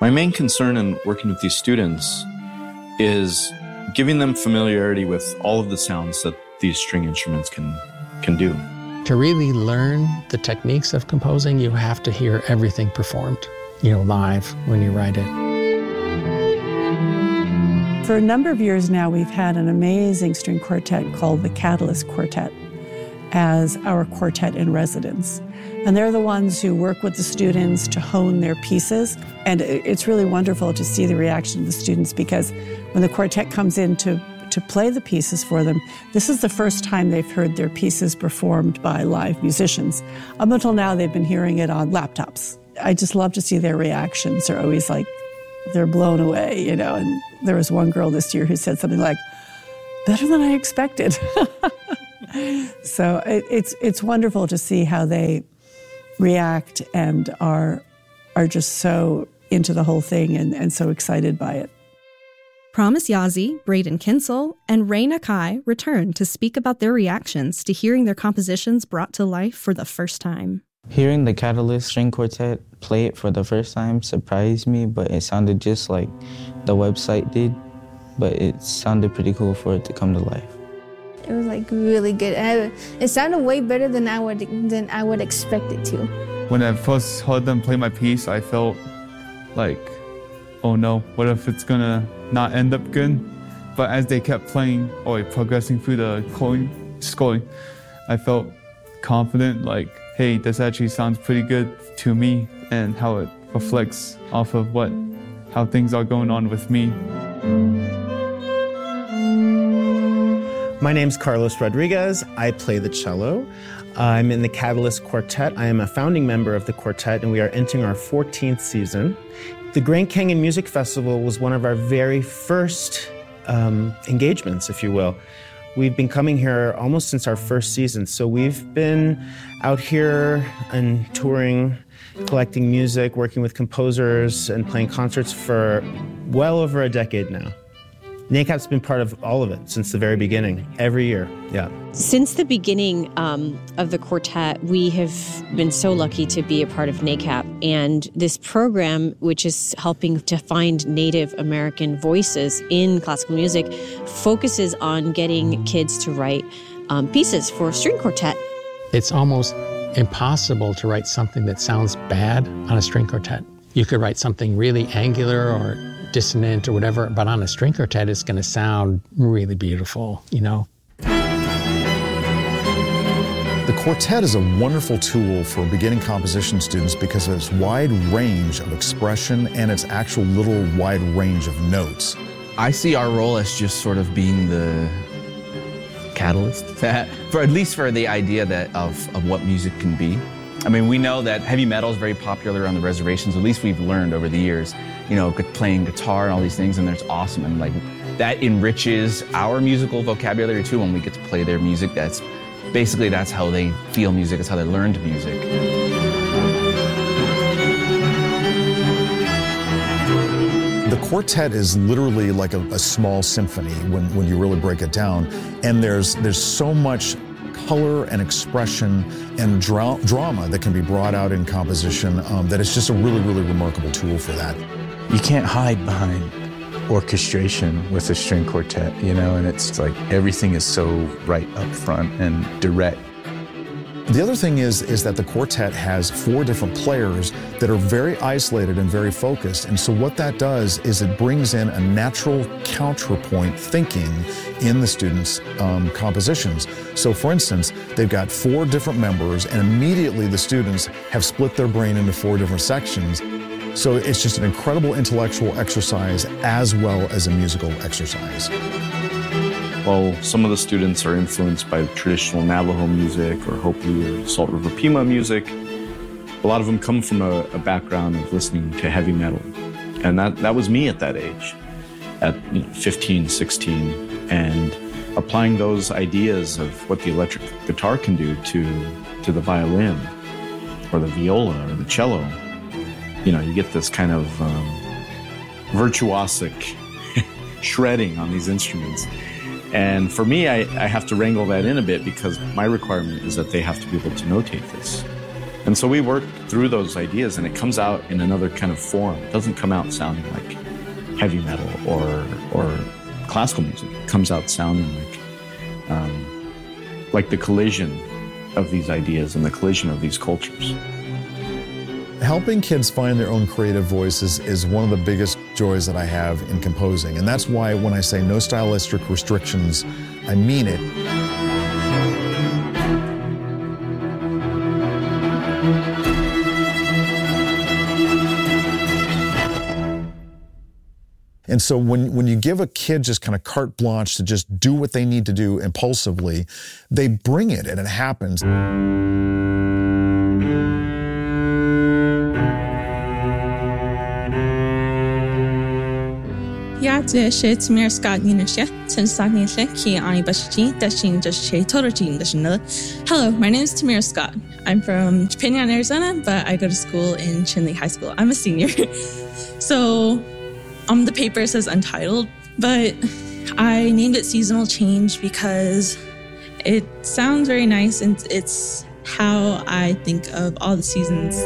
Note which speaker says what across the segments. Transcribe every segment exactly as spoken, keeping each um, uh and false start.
Speaker 1: My main concern in working with these students is giving them familiarity with all of the sounds that these string instruments can, can do.
Speaker 2: To really learn the techniques of composing, you have to hear everything performed, you know, live when you write it.
Speaker 3: For a number of years now, we've had an amazing string quartet called the Catalyst Quartet as our quartet in residence. And they're the ones who work with the students to hone their pieces. And it's really wonderful to see the reaction of the students, because when the quartet comes in to, to play the pieces for them, this is the first time they've heard their pieces performed by live musicians. Up until now, they've been hearing it on laptops. I just love to see their reactions. They're always like, they're blown away, you know. And there was one girl this year who said something like, better than I expected. So it, it's it's wonderful to see how they react and are are just so into the whole thing and, and so excited by it.
Speaker 4: Promise Yazzie, Braden Kinsel, and Ray Nakai return to speak about their reactions to hearing their compositions brought to life for the first time.
Speaker 5: Hearing the Catalyst String Quartet play it for the first time surprised me, but it sounded just like the website did, but it sounded pretty cool for it to come to life.
Speaker 6: It was like really good. I, it sounded way better than I would than I would expect it to.
Speaker 7: When I first heard them play my piece, I felt like, oh no, what if it's gonna not end up good? But as they kept playing or progressing through the scoring, scoring, I felt confident, like, hey, this actually sounds pretty good to me, and how it reflects off of what, how things are going on with me.
Speaker 8: My name's Carlos Rodriguez. I play the cello. I'm in the Catalyst Quartet. I am a founding member of the quartet, and we are entering our fourteenth season. The Grand Canyon Music Festival was one of our very first um, engagements, if you will. We've been coming here almost since our first season, so we've been out here and touring, collecting music, working with composers, and playing concerts for well over a decade now. NACAP's been part of all of it since the very beginning, every year, yeah.
Speaker 9: Since the beginning um, of the quartet, we have been so lucky to be a part of NACAP. And this program, which is helping to find Native American voices in classical music, focuses on getting kids to write um, pieces for a string quartet.
Speaker 2: It's almost impossible to write something that sounds bad on a string quartet. You could write something really angular or dissonant or whatever, but on a string quartet, it's going to sound really beautiful, you know.
Speaker 10: The quartet is a wonderful tool for beginning composition students because of its wide range of expression and its actual little wide range of notes.
Speaker 11: I see our role as just sort of being the catalyst, that, for at least for the idea that of, of what music can be. I mean, we know that heavy metal is very popular on the reservations, at least we've learned over the years, you know, playing guitar and all these things, and that's awesome. And like, that enriches our musical vocabulary too when we get to play their music. That's basically, that's how they feel music, it's how they learned music.
Speaker 10: The quartet is literally like a, a small symphony when, when you really break it down. And there's, there's so much color and expression and dra drama that can be brought out in composition um, that it's just a really, really remarkable tool for that.
Speaker 12: You can't hide behind orchestration with a string quartet, you know, and it's like everything is so right up front and direct.
Speaker 10: The other thing is, is that the quartet has four different players that are very isolated and very focused. And so what that does is it brings in a natural counterpoint thinking in the students' um, compositions. So for instance, they've got four different members, and immediately the students have split their brain into four different sections. So it's just an incredible intellectual exercise as well as a musical exercise.
Speaker 1: While some of the students are influenced by traditional Navajo music or Hopi or Salt River Pima music, a lot of them come from a, a background of listening to heavy metal. And that, that was me at that age, at you know, fifteen, sixteen, and applying those ideas of what the electric guitar can do to, to the violin or the viola or the cello. You know, you get this kind of um, virtuosic shredding on these instruments. And for me, I, I have to wrangle that in a bit because my requirement is that they have to be able to notate this. And so we work through those ideas, and it comes out in another kind of form. It doesn't come out sounding like heavy metal or or classical music. It comes out sounding like um, like the collision of these ideas and the collision of these cultures.
Speaker 10: Helping kids find their own creative voices is one of the biggest joys that I have in composing. And that's why when I say no stylistic restrictions, I mean it. And so when, when you give a kid just kind of carte blanche to just do what they need to do impulsively, they bring it and it happens.
Speaker 13: Ja, det är Tamir Scott Ninashe, Tansanisha, Ki Ani Bashi, Dashin Dashe, Torojin Dashin. Hello, my name is Tamir Scott. I'm from Japan, Arizona, but I go to school in Chinle High School. I'm a senior. So, um, the paper says Untitled, but I named it Seasonal Change because it sounds very nice and it's how I think of all the seasons.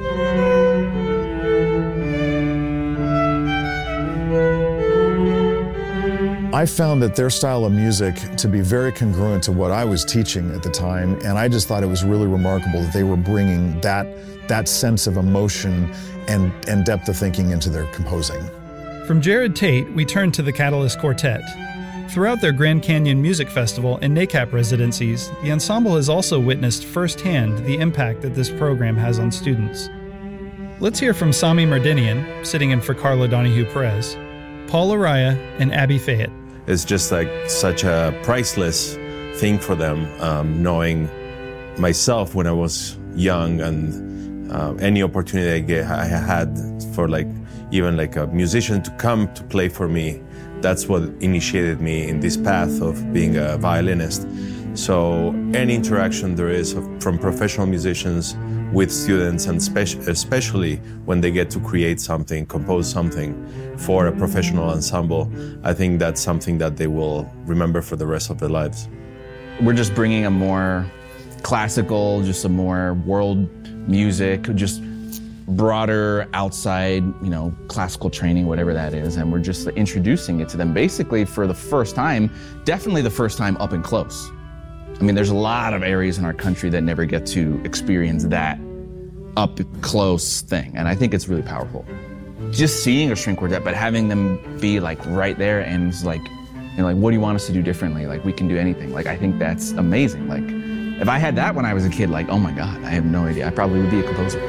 Speaker 10: I found that their style of music to be very congruent to what I was teaching at the time, and I just thought it was really remarkable that they were bringing that, that sense of emotion and, and depth of thinking into their composing.
Speaker 14: From Jared Tate, we turn to the Catalyst Quartet. Throughout their Grand Canyon Music Festival and NACAP residencies, the ensemble has also witnessed firsthand the impact that this program has on students. Let's hear from Sami Mardinian, sitting in for Carla Donahue-Perez, Paul Araya, and Abby Fayette.
Speaker 15: It's just like such a priceless thing for them, um, knowing myself when I was young and uh, any opportunity I, get, I had for like even like a musician to come to play for me, that's what initiated me in this path of being a violinist. So any interaction there is of, from professional musicians with students, and spe- especially when they get to create something, compose something for a professional ensemble, I think that's something that they will remember for the rest of their lives.
Speaker 11: We're just bringing a more classical, just a more world music, just broader outside, you know, classical training, whatever that is, and we're just introducing it to them basically for the first time, definitely the first time up and close. I mean, there's a lot of areas in our country that never get to experience that up close thing, and I think it's really powerful. Just seeing a string quartet, but having them be like right there and it's like, you know, like, what do you want us to do differently? Like, we can do anything. Like, I think that's amazing. Like, if I had that when I was a kid, like, oh my God, I have no idea. I probably would be a composer.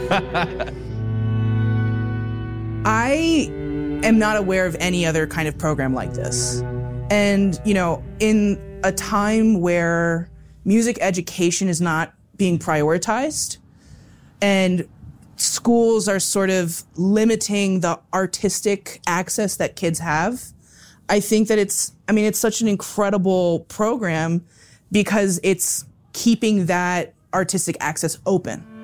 Speaker 16: I am not aware of any other kind of program like this. And, you know, in a time where music education is not being prioritized and schools are sort of limiting the artistic access that kids have, I think that it's, I mean, it's such an incredible program because it's keeping that artistic access open.